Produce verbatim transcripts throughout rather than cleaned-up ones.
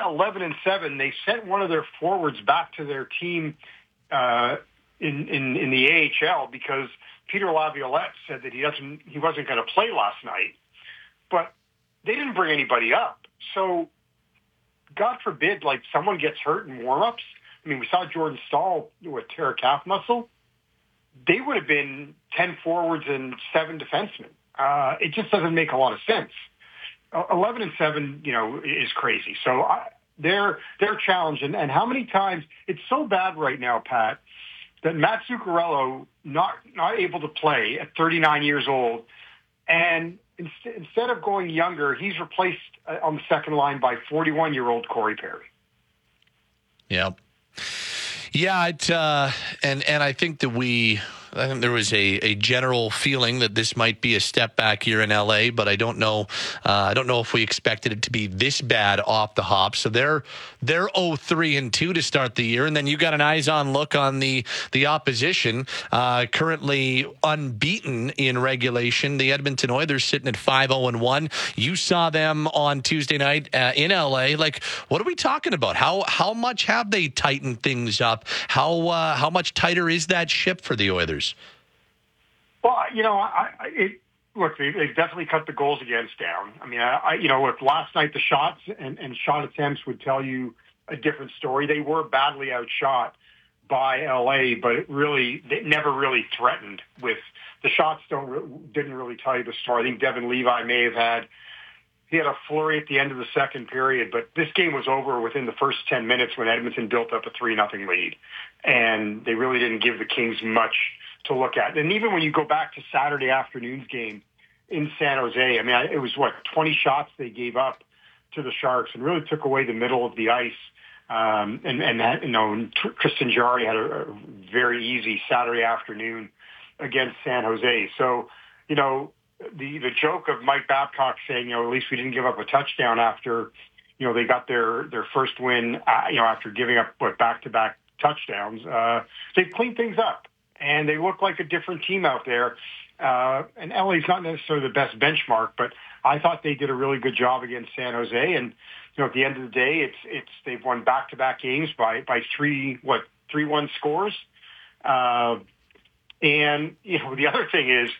eleven and seven. They sent one of their forwards back to their team uh, in, in in the A H L because Peter Laviolette said that he doesn't he wasn't going to play last night. But they didn't bring anybody up. So God forbid, like someone gets hurt in warm-ups. I mean, we saw Jordan Staal with tear a calf muscle. They would have been ten forwards and seven defensemen. Uh, it just doesn't make a lot of sense. eleven and seven, you know, is crazy. So I, they're they're challenged. And, and how many times it's so bad right now, Pat, that Matt Zuccarello not not able to play at thirty-nine years old, and inst- instead of going younger, he's replaced uh, on the second line by forty-one-year-old Corey Perry. Yep. Yeah, it, uh, and and I think that we, I think there was a, a general feeling that this might be a step back here in L A, but I don't know, uh, I don't know if we expected it to be this bad off the hop. So they're they're oh three and two to start the year, and then you got an eyes on look on the the opposition, uh, currently unbeaten in regulation. The Edmonton Oilers sitting at five oh and one. You saw them on Tuesday night uh, in L A. Like, what are we talking about? How how much have they tightened things up? How uh, how much tighter is that ship for the Oilers? Well, you know, I, I it, look, they, they definitely cut the goals against down. I mean, I, I you know, look, last night the shots and, and shot attempts would tell you a different story. They were badly outshot by L A, but it really, they never really threatened with the shots. Don't didn't really tell you the story. I think Devin Levi may have had. He had a flurry at the end of the second period, but this game was over within the first ten minutes when Edmonton built up a three nothing lead. And they really didn't give the Kings much to look at. And even when you go back to Saturday afternoon's game in San Jose, I mean, it was, what, twenty shots they gave up to the Sharks and really took away the middle of the ice. Um, and, and that, you know, Tristan Jarry had a, a very easy Saturday afternoon against San Jose. So, you know, the the joke of Mike Babcock saying, you know, at least we didn't give up a touchdown after, you know, they got their, their first win, uh, you know, after giving up, what, back-to-back touchdowns. Uh, they've cleaned things up, and they look like a different team out there. Uh, and L A's not necessarily the best benchmark, but I thought they did a really good job against San Jose. And, you know, at the end of the day, it's it's they've won back-to-back games by, by three, what, three one scores. Uh, and, you know, the other thing is,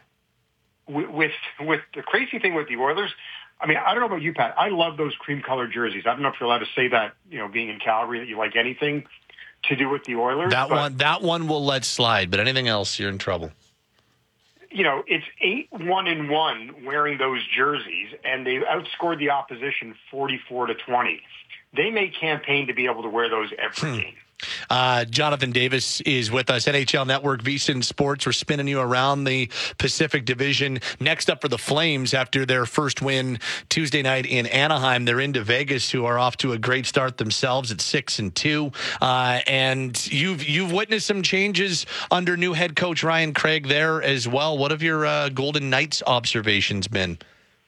With with the crazy thing with the Oilers, I mean, I don't know about you, Pat. I love those cream-colored jerseys. I don't know if you're allowed to say that, you know, being in Calgary, that you like anything to do with the Oilers. That but, one, that one will let slide, but anything else, you're in trouble. You know, it's eight one and one wearing those jerseys, and they outscored the opposition forty-four to twenty. They may campaign to be able to wear those every hmm. game. Uh, Jonathan Davis is with us, N H L Network, VSiN Sports. We're spinning you around the Pacific Division. Next up for the Flames after their first win Tuesday night in Anaheim. They're into Vegas, who are off to a great start themselves at six and two. Uh, and you've you've witnessed some changes under new head coach Ryan Craig there as well. What have your uh, Golden Knights observations been?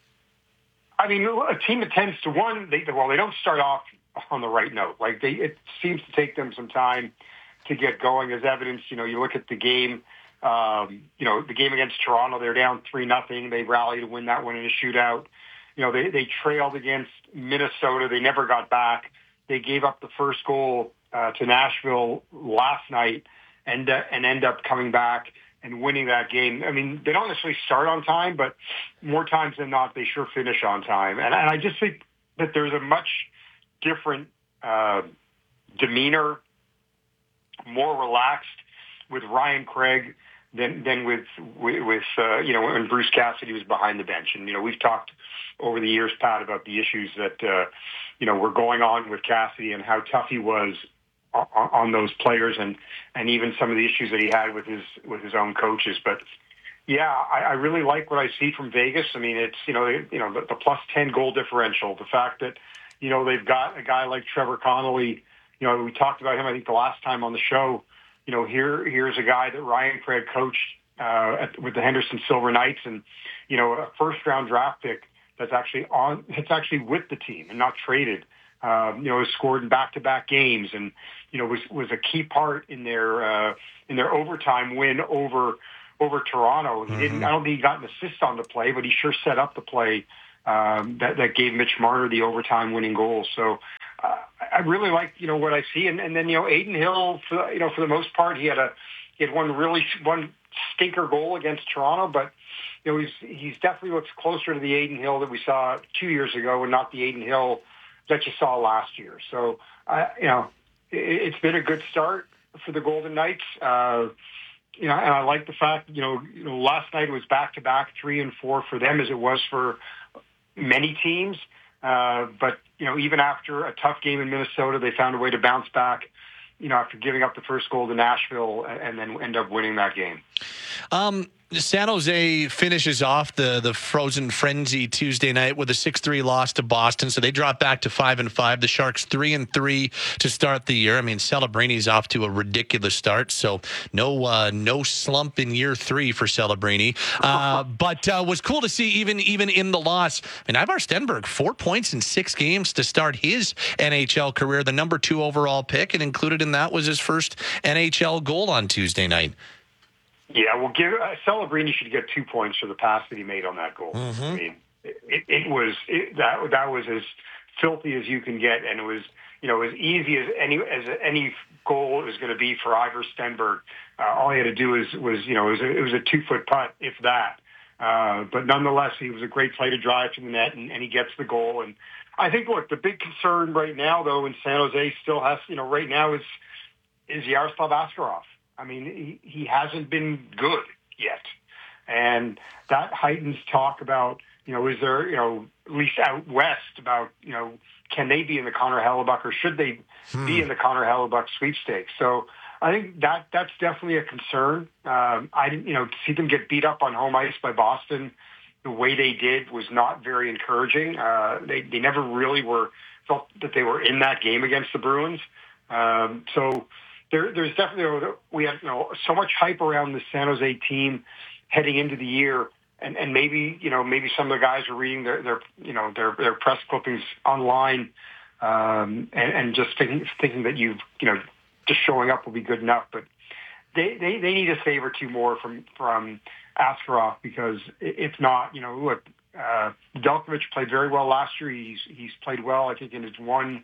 I mean, a team that tends to one, they, well, they don't start off on the right note. Like they, it seems to take them some time to get going. As evidence, you know, you look at the game, um, you know, the game against Toronto, they're down three nothing. They rallied to win that one in a shootout. You know, they, they trailed against Minnesota. They never got back. They gave up the first goal uh, to Nashville last night and, uh, and end up coming back and winning that game. I mean, they don't necessarily start on time, but more times than not, they sure finish on time. And, and I just think that there's a much different uh, demeanor, more relaxed with Ryan Craig than than with with uh, you know, when Bruce Cassidy was behind the bench. And you know, we've talked over the years, Pat, about the issues that uh, you know were going on with Cassidy and how tough he was on, on those players, and and even some of the issues that he had with his with his own coaches. But yeah, I, I really like what I see from Vegas. I mean, it's you know you know the, the plus ten goal differential, the fact that you know, they've got a guy like Trevor Connolly. You know, we talked about him, I think, the last time on the show. You know, here here's a guy that Ryan Craig coached uh, at, with the Henderson Silver Knights, and you know, a first-round draft pick that's actually on. It's actually with the team and not traded. Um, you know, has scored in back-to-back games, and you know, was was a key part in their uh, in their overtime win over over Toronto. He mm-hmm. didn't. I don't think he got an assist on the play, but he sure set up the play. Um, that, that gave Mitch Marner the overtime winning goal. So I really like, you know, what I see. And, and then, you know, Aiden Hill, for, you know, for the most part, he had a, he had one really, one stinker goal against Toronto, but, you know, he's, he's definitely looks closer to the Aiden Hill that we saw two years ago and not the Aiden Hill that you saw last year. So, uh, you know, it, it's been a good start for the Golden Knights. Uh, you know, and I like the fact, you know, you know, last night was back-to-back three and four for them as it was for many teams. Uh, but, you know, even after a tough game in Minnesota, they found a way to bounce back, you know, after giving up the first goal to Nashville and then end up winning that game. Um, San Jose finishes off the, the Frozen Frenzy Tuesday night with a six three loss to Boston. So they drop back to five and five. The Sharks three and three to start the year. I mean, Celebrini's off to a ridiculous start. So no, uh, no slump in year three for Celebrini. Uh, but, uh, was cool to see even, even in the loss. I mean, Ivar Stenberg, four points in six games to start his N H L career, the number two overall pick, and included in that was his first N H L goal on Tuesday night. Yeah, well, give uh, Celebrini should get two points for the pass that he made on that goal. Mm-hmm. I mean, it, it was it, that that was as filthy as you can get, and it was, you know, as easy as any as any goal is going to be for Ivar Stenberg. Uh, all he had to do was was you know it was a, it was a two foot putt, if that. Uh, but nonetheless, he was a great play to drive to the net, and, and he gets the goal. And I think, look, the big concern right now, though, in San Jose still has, you know, right now is is Yaroslav Askarov. I mean, he, he hasn't been good yet. And that heightens talk about, you know, is there, you know, at least out west about, you know, can they be in the Connor Hellebuyck or should they hmm. be in the Connor Hellebuyck sweepstakes? So I think that that's definitely a concern. Um, I didn't, you know, to see them get beat up on home ice by Boston the way they did was not very encouraging. Uh, they, they never really were, felt that they were in that game against the Bruins. Um, so, There, there's definitely, we have, you know, so much hype around the San Jose team heading into the year, and, and maybe, you know, maybe some of the guys are reading their, their you know, their, their press clippings online, um, and, and just thinking, thinking that you've, you know, just showing up will be good enough. But they, they, they need a save or two more from, from Askarov, because if not, you know, look, uh, Delkovich played very well last year. He's, he's played well, I think, in his one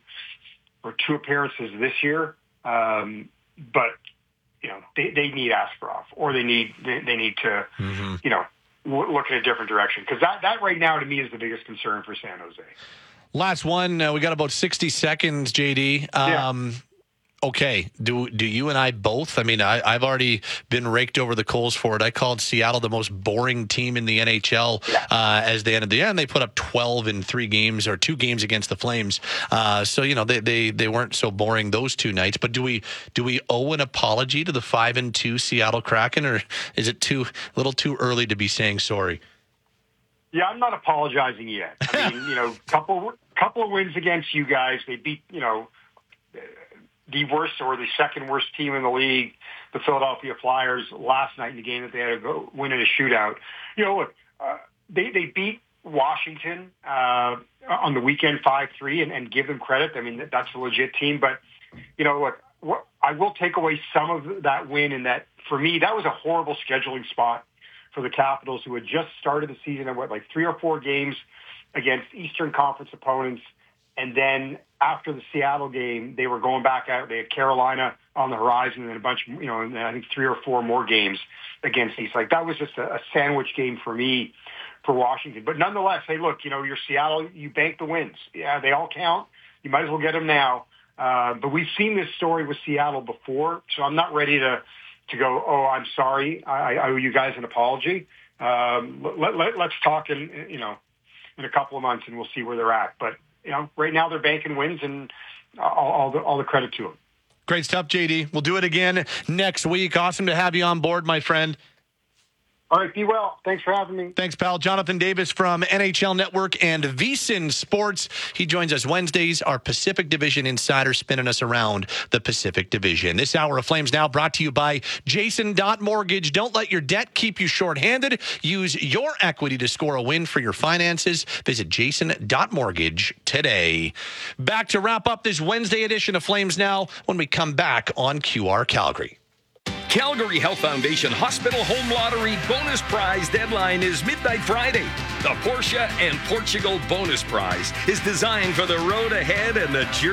or two appearances this year. Um, but, you know, they, they need Askarov, or they need, they, they need to, mm-hmm. you know, w- look in a different direction. Because that, that right now to me is the biggest concern for San Jose. Last one. Uh, we got about sixty seconds, J D. Um, yeah. Okay. Do do you and I both? I mean, I, I've already been raked over the coals for it. I called Seattle the most boring team in the N H L yeah. uh, as they ended the year, and they put up twelve in three games or two games against the Flames. Uh, so you know they, they they weren't so boring those two nights. But do we do we owe an apology to the five and two Seattle Kraken, or is it too a little too early to be saying sorry? Yeah, I'm not apologizing yet. I mean, you know, couple couple of wins against you guys. They beat, you know, the worst or the second worst team in the league, the Philadelphia Flyers, last night in the game that they had to go win in a shootout. You know, look, uh, they, they beat Washington uh, on the weekend five three, and, and give them credit. I mean, that's a legit team. But, you know, look, what, I will take away some of that win in that, for me, that was a horrible scheduling spot for the Capitals, who had just started the season in, what, like three or four games against Eastern Conference opponents. And then after the Seattle game, they were going back out. They had Carolina on the horizon, and then a bunch, you know, and I think three or four more games against East. Like, that was just a, a sandwich game for me for Washington. But nonetheless, hey, look, you know, you're Seattle, you bank the wins. Yeah, they all count. You might as well get them now. Uh, but we've seen this story with Seattle before, so I'm not ready to to go, oh, I'm sorry, I, I owe you guys an apology. Um, let, let, let's talk in, you know, in a couple of months, and we'll see where they're at. But you know, right now they're banking wins, and all, all the all the credit to them. Great stuff, J D. We'll do it again next week. Awesome to have you on board, my friend. All right, be well. Thanks for having me. Thanks, pal. Jonathan Davis from N H L Network and VSiN Sports. He joins us Wednesdays, our Pacific Division insider, spinning us around the Pacific Division. This hour of Flames Now brought to you by Jason Mortgage. Don't let your debt keep you shorthanded. Use your equity to score a win for your finances. Visit Jason Mortgage today. Back to wrap up this Wednesday edition of Flames Now when we come back on Q R Calgary. Calgary Health Foundation Hospital Home Lottery bonus prize deadline is midnight Friday. The Porsche and Portugal bonus prize is designed for the road ahead and the journey